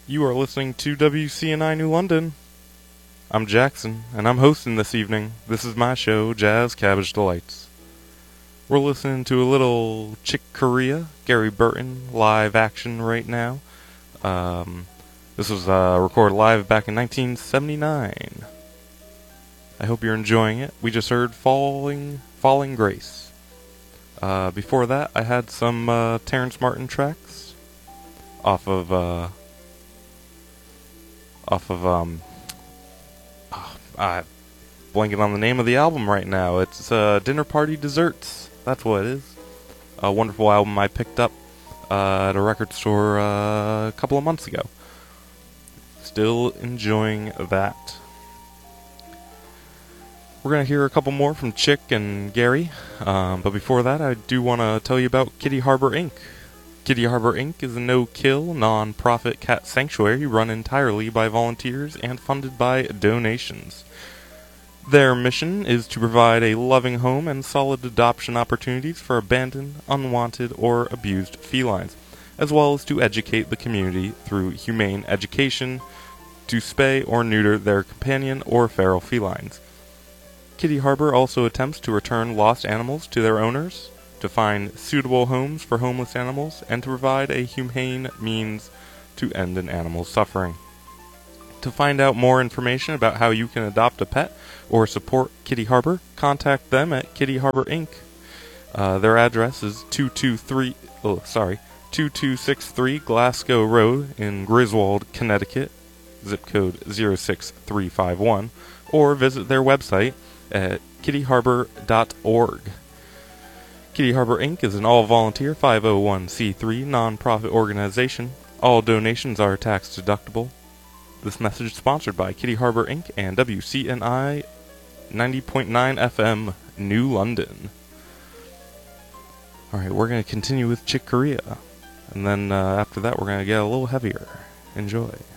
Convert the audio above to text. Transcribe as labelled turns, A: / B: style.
A: You are listening to WCNI New London. I'm Jackson, and I'm hosting this evening. This is my show, Jazz Cabbage Delights. We're listening to a little Chick Corea, Gary Burton, live action right now. This was recorded live back in 1979. I hope you're enjoying it. We just heard Falling Grace. Before that, I had some Terrence Martin tracks off of I'm blanking on the name of the album right now. It's Dinner Party Desserts. That's what it is. A wonderful album I picked up at a record store a couple of months ago. Still enjoying that. We're going to hear a couple more from Chick and Gary. But before that, I do want to tell you about Kitty Harbor Inc. Kitty Harbor Inc. is a no-kill, non-profit cat sanctuary run entirely by volunteers and funded by donations. Their mission is to provide a loving home and solid adoption opportunities for abandoned, unwanted, or abused felines, as well as to educate the community through humane education to spay or neuter their companion or feral felines. Kitty Harbor also attempts to return lost animals to their owners, to find suitable homes for homeless animals, and to provide a humane means to end an animal's suffering. To find out more information about how you can adopt a pet or support Kitty Harbor, contact them at Kitty Harbor Inc. Their address is 2263 Glasgow Road in Griswold, Connecticut, zip code 06351, or visit their website at kittyharbor.org. Kitty Harbor Inc. is an all-volunteer 501c3 non-profit organization. All donations are tax deductible. This message is sponsored by Kitty Harbor Inc. and WCNI 90.9 FM, New London. Alright, we're going to continue with Chick Corea. And then after that, we're going to get a little heavier. Enjoy.